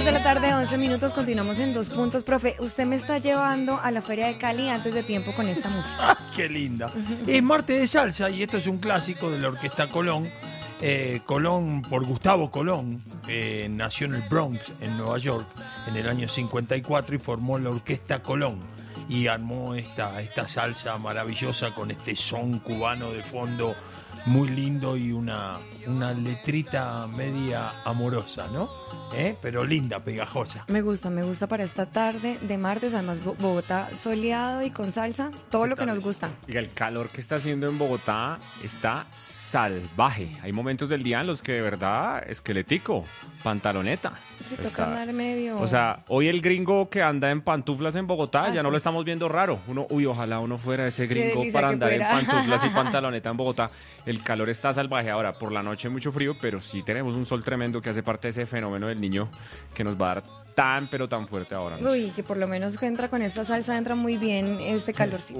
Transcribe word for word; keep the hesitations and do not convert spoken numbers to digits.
de la tarde, once minutos, continuamos en Dos Puntos. Profe, usted me está llevando a la Feria de Cali antes de tiempo con esta música. ¡Qué linda! Es martes de salsa y esto es un clásico de la Orquesta Colón. Eh, Colón, por Gustavo Colón, eh, nació en el Bronx, en Nueva York, en el año cincuenta y cuatro y formó la Orquesta Colón y armó esta, esta salsa maravillosa con este son cubano de fondo muy lindo y una, una letrita media amorosa, ¿no? ¿Eh? Pero linda, pegajosa. Me gusta, me gusta para esta tarde de martes, además Bo- Bogotá soleado y con salsa, todo lo que nos gusta. Diga, el calor que está haciendo en Bogotá está salvaje. Hay momentos del día en los que de verdad, esquelético, pantaloneta. Se Está- toca andar medio... O sea, hoy el gringo que anda en pantuflas en Bogotá Ah, ya no sí. lo estamos viendo raro. Uno, uy, ojalá uno fuera ese gringo delicia para que andar fuera. en pantuflas y pantaloneta en Bogotá. El calor está salvaje. Ahora, por la noche mucho frío, pero sí tenemos un sol tremendo que hace parte de ese fenómeno del niño que nos va a dar tan, pero tan fuerte ahora. ¿No? Uy, que por lo menos que entra con esta salsa, entra muy bien este calorcito.